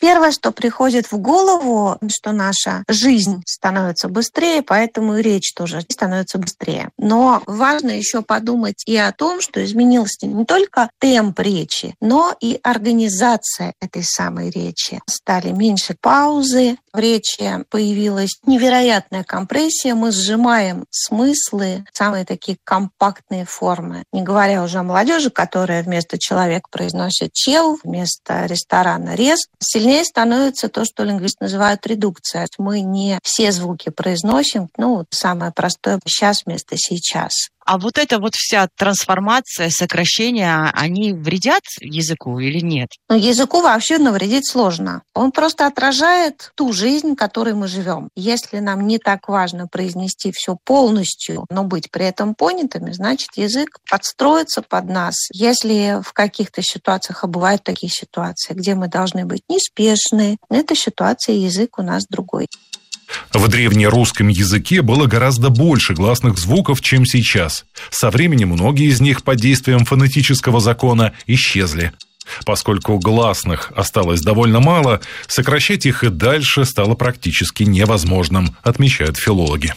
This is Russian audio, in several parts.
Первое, что приходит в голову, что наша жизнь становится быстрее, поэтому и речь тоже становится быстрее. Но важно еще подумать и о том, что изменился не только темп речи, но и организация этой самой речи. Стали меньше паузы, в речи появилась невероятная компрессия, мы сжимаем смыслы, самые такие компактные формы. Не говоря уже о молодежи, которая вместо «человек» произносит «чел», вместо ресторана «рез». Сильнее становится то, что лингвисты называют редукция. Мы не все звуки произносим, самое простое «сейчас» вместо «сейчас». А вот эта вот вся трансформация, сокращения, они вредят языку или нет? Языку вообще навредить сложно. Он просто отражает ту жизнь, в которой мы живем. Если нам не так важно произнести все полностью, но быть при этом понятыми, значит, язык подстроится под нас. Если в каких-то ситуациях, а бывают такие ситуации, где мы должны быть неспешны, в этой ситуации язык у нас другой. В древнерусском языке было гораздо больше гласных звуков, чем сейчас. Со временем многие из них под действием фонетического закона исчезли. Поскольку гласных осталось довольно мало, сокращать их и дальше стало практически невозможным, отмечают филологи.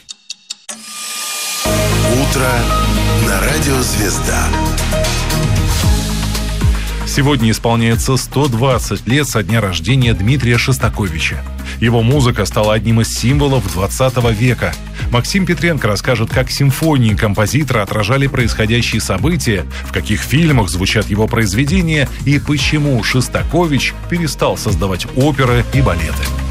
Утро на радио «Звезда». Сегодня исполняется 120 лет со дня рождения Дмитрия Шостаковича. Его музыка стала одним из символов 20 века. Максим Петренко расскажет, как симфонии композитора отражали происходящие события, в каких фильмах звучат его произведения и почему Шостакович перестал создавать оперы и балеты.